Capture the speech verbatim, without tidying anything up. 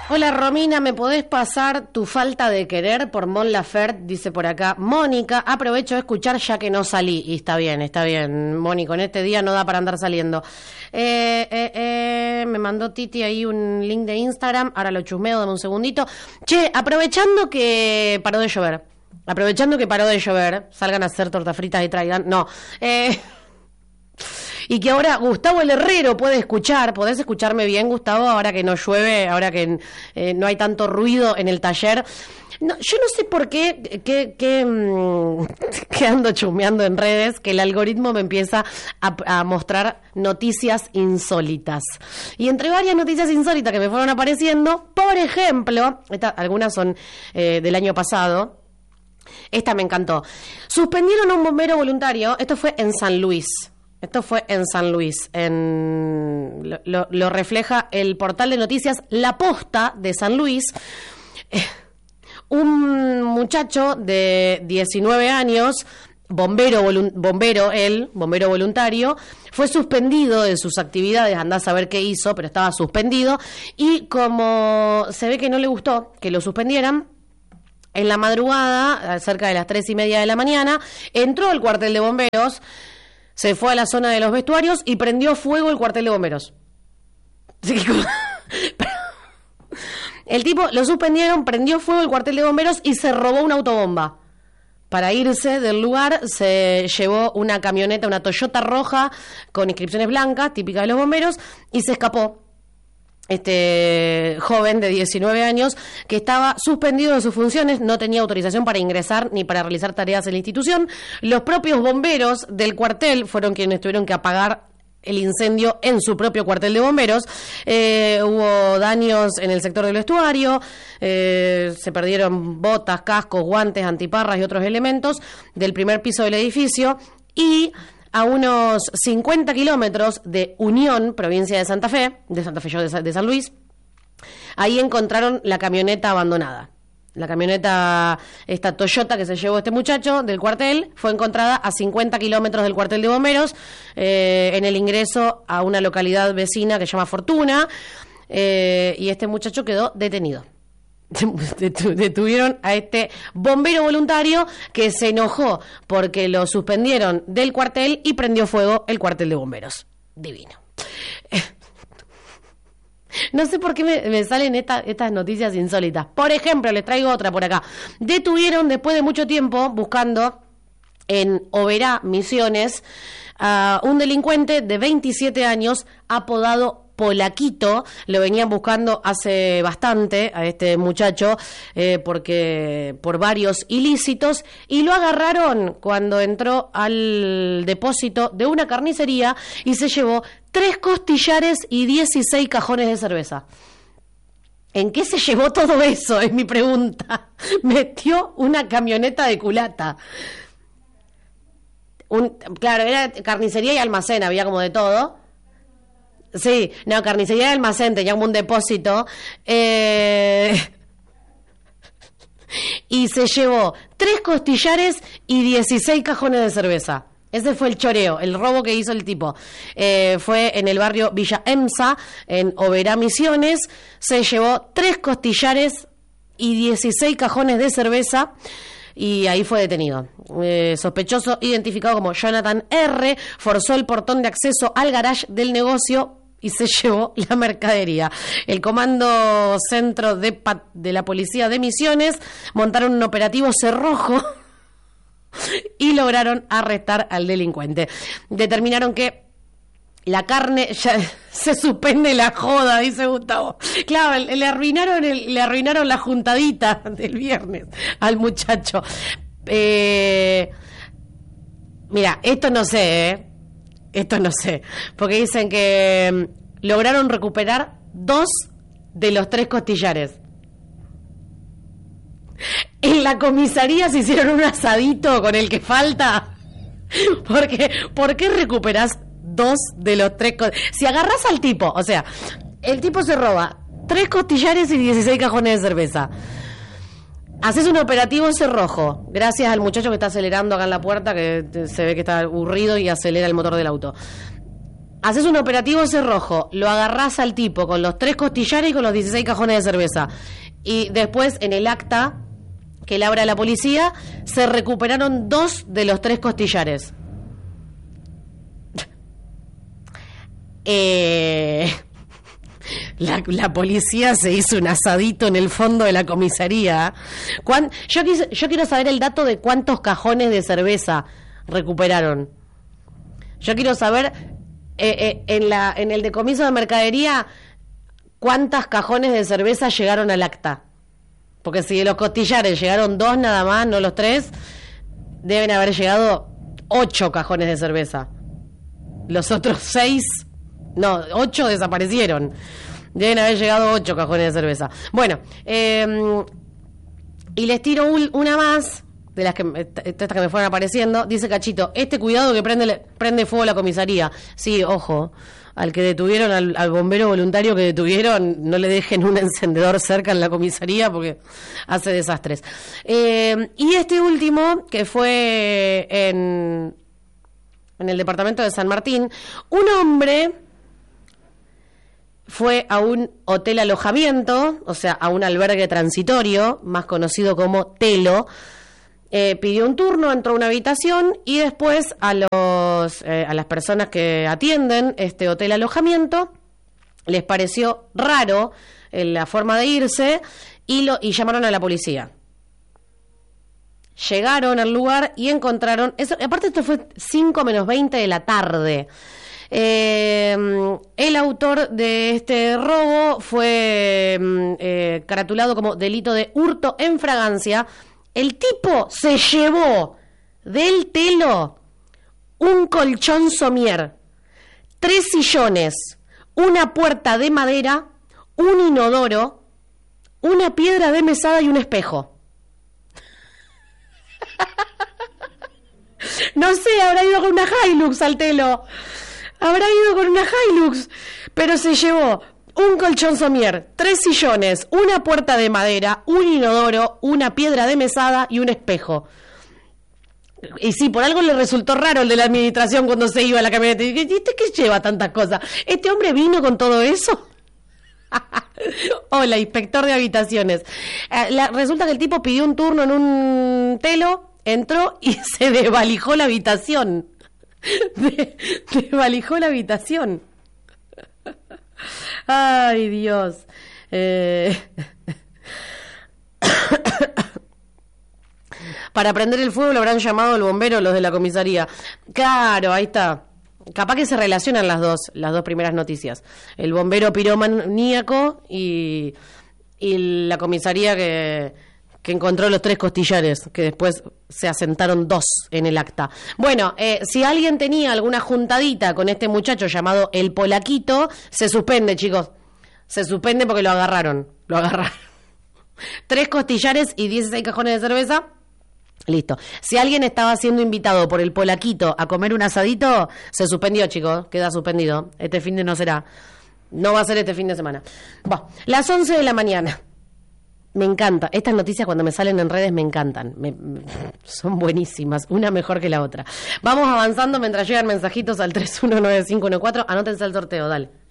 Hola Romina, ¿me podés pasar Tu falta de querer por Mon Laferte? Dice por acá Mónica. Aprovecho de escuchar ya que no salí. Y está bien, está bien, Mónica, en este día no da para andar saliendo. Eh, eh, eh, me mandó Titi ahí un link de Instagram. Ahora lo chusmeo, dame un segundito. Che, aprovechando que paró de llover. Aprovechando que paró de llover. Salgan a hacer tortas fritas y traigan. No. Eh... Y que ahora Gustavo el Herrero puede escuchar, podés escucharme bien, Gustavo, ahora que no llueve, ahora que eh, no hay tanto ruido en el taller. No, yo no sé por qué, que, que, mmm, que ando chusmeando en redes, que el algoritmo me empieza a, a mostrar noticias insólitas. Y entre varias noticias insólitas que me fueron apareciendo, por ejemplo, esta, algunas son eh, del año pasado, esta me encantó. Suspendieron a un bombero voluntario, esto fue en San Luis. Esto fue en San Luis, en, lo, lo, lo refleja el portal de noticias La Posta de San Luis. Eh, un muchacho de diecinueve años, bombero, volu- bombero él, bombero voluntario, fue suspendido de sus actividades, andá a saber qué hizo, pero estaba suspendido, y como se ve que no le gustó que lo suspendieran, en la madrugada, cerca de las tres y media de la mañana, entró al cuartel de bomberos, se fue a la zona de los vestuarios y prendió fuego el cuartel de bomberos. El tipo lo suspendieron, prendió fuego el cuartel de bomberos y se robó una autobomba. Para irse del lugar se llevó una camioneta, una Toyota roja con inscripciones blancas, típica de los bomberos, y se escapó. Este joven de diecinueve años que estaba suspendido de sus funciones, no tenía autorización para ingresar ni para realizar tareas en la institución. Los propios bomberos del cuartel fueron quienes tuvieron que apagar el incendio en su propio cuartel de bomberos. Eh, hubo daños en el sector del vestuario, eh, se perdieron botas, cascos, guantes, antiparras y otros elementos del primer piso del edificio. Y a unos cincuenta kilómetros de Unión, provincia de Santa Fe, de Santa Fe yo, de, de San Luis, ahí encontraron la camioneta abandonada. La camioneta, esta Toyota que se llevó este muchacho del cuartel, fue encontrada a cincuenta kilómetros del cuartel de bomberos, eh, en el ingreso a una localidad vecina que se llama Fortuna, eh, y este muchacho quedó detenido. Detuvieron a este bombero voluntario que se enojó porque lo suspendieron del cuartel y prendió fuego el cuartel de bomberos. Divino. No sé por qué me, me salen esta, estas noticias insólitas. Por ejemplo, les traigo otra por acá. Detuvieron después de mucho tiempo buscando en Oberá, Misiones, a un delincuente de veintisiete años apodado Polaquito. Lo venían buscando hace bastante a este muchacho eh, porque por varios ilícitos, y lo agarraron cuando entró al depósito de una carnicería y se llevó tres costillares y dieciséis cajones de cerveza. ¿En qué se llevó todo eso? Es mi pregunta. Metió una camioneta de culata. Un, claro, era carnicería y almacén, había como de todo. Sí, no, carnicería de almacén, tenía como un depósito. Eh, y se llevó tres costillares y dieciséis cajones de cerveza. Ese fue el choreo, el robo que hizo el tipo. Eh, fue en el barrio Villa Emsa, en Oberá, Misiones. Se llevó tres costillares y dieciséis cajones de cerveza. Y ahí fue detenido. Eh, sospechoso identificado como Jonathan R. forzó el portón de acceso al garage del negocio y se llevó la mercadería. El Comando Centro de, Pat- de la Policía de Misiones montaron un operativo cerrojo y lograron arrestar al delincuente. Determinaron que la carne, ya se suspende la joda, dice Gustavo. Claro, le arruinaron, el, le arruinaron la juntadita del viernes al muchacho. Eh, mira, esto no sé, ¿eh? Esto no sé, porque dicen que um, lograron recuperar dos de los tres costillares. En la comisaría se hicieron un asadito con el que falta. Porque, ¿por qué recuperás dos de los tres? Co- si agarrás al tipo, o sea, el tipo se roba tres costillares y dieciséis cajones de cerveza. Haces un operativo cerrojo, gracias al muchacho que está acelerando acá en la puerta, que se ve que está aburrido y acelera el motor del auto. haces un operativo cerrojo, lo agarrás al tipo con los tres costillares y con los dieciséis cajones de cerveza. Y después, en el acta que labra la policía, se recuperaron dos de los tres costillares. eh... La, la policía se hizo un asadito en el fondo de la comisaría. ¿Cuán, yo, quise, yo quiero saber el dato de cuántos cajones de cerveza recuperaron. Yo quiero saber eh, eh, en, la, en el decomiso de mercadería cuántas cajones de cerveza llegaron al acta. Porque si de los costillares llegaron dos nada más, no los tres, deben haber llegado ocho cajones de cerveza. Los otros seis... No, ocho desaparecieron. Deben haber llegado ocho cajones de cerveza. Bueno, eh, y les tiro un, una más, de las que, estas que me fueron apareciendo. Dice Cachito, este cuidado que prende, prende fuego la comisaría. Sí, ojo, al que detuvieron, al, al bombero voluntario que detuvieron, no le dejen un encendedor cerca en la comisaría porque hace desastres. Eh, y este último, que fue en, en el departamento de San Martín, un hombre... fue a un hotel alojamiento, o sea, a un albergue transitorio, más conocido como Telo, eh, pidió un turno, entró a una habitación y después a los eh, a las personas que atienden este hotel alojamiento les pareció raro eh, la forma de irse y, lo, y llamaron a la policía. Llegaron al lugar y encontraron, eso, aparte esto fue cinco menos veinte de la tarde. Eh, el autor de este robo fue eh, caratulado como delito de hurto en fragancia. El tipo se llevó del Telo un colchón somier, tres sillones, una puerta de madera, un inodoro, una piedra de mesada y un espejo. No sé, habrá ido con una Hilux al Telo. Habrá ido con una Hilux, pero se llevó un colchón somier, tres sillones, una puerta de madera, un inodoro, una piedra de mesada y un espejo. Y sí, por algo le resultó raro el de la administración cuando se iba a la camioneta. ¿Y este qué lleva tantas cosas? ¿Este hombre vino con todo eso? Hola, inspector de habitaciones. Eh, la, resulta que el tipo pidió un turno en un Telo, entró y se desvalijó la habitación. De, desvalijó la habitación. Ay, Dios. Eh... Para prender el fuego lo habrán llamado el bombero los de la comisaría. Claro, ahí está. Capaz que se relacionan las dos, las dos primeras noticias. El bombero piromaníaco y, y la comisaría que... que encontró los tres costillares, que después se asentaron dos en el acta. Bueno, eh, si alguien tenía alguna juntadita con este muchacho llamado El Polaquito, se suspende, chicos. Se suspende porque lo agarraron. Lo agarraron. Tres costillares y dieciséis cajones de cerveza. Listo. Si alguien estaba siendo invitado por El Polaquito a comer un asadito, se suspendió, chicos. Queda suspendido. Este fin de no será. No va a ser este fin de semana. Bueno, las once de la mañana. Me encanta. Estas noticias cuando me salen en redes me encantan. Me, me, son buenísimas. Una mejor que la otra. Vamos avanzando mientras llegan mensajitos al tres uno nueve cinco uno cuatro. Anótense al sorteo, dale.